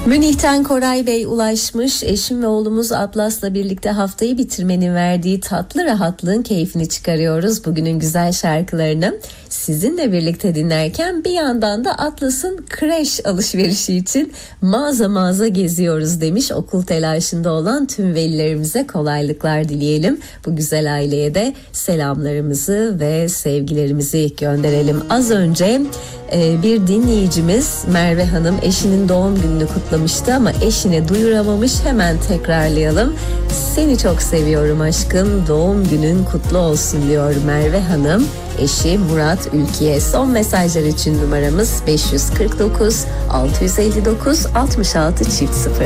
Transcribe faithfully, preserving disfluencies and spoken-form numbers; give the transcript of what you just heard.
Münih'ten Koray Bey ulaşmış. Eşim ve oğlumuz Atlas'la birlikte haftayı bitirmenin verdiği tatlı rahatlığın keyfini çıkarıyoruz. Bugünün güzel şarkılarını sizinle birlikte dinlerken bir yandan da Atlas'ın kreş alışverişi için mağaza mağaza geziyoruz demiş. Okul telaşında olan tüm velilerimize kolaylıklar dileyelim. Bu güzel aileye de selamlarımızı ve sevgilerimizi gönderelim. Az önce bir dinleyicimiz Merve Hanım eşinin doğum gününü kutlamıştı ama eşine duyuramamış. Hemen tekrarlayalım. Seni çok seviyorum aşkım, doğum günün kutlu olsun diyor Merve Hanım. Eşi Murat Ülkiye. Son mesajlar için numaramız beş yüz kırk dokuz altı yüz elli dokuz altmış altı çift sıfır.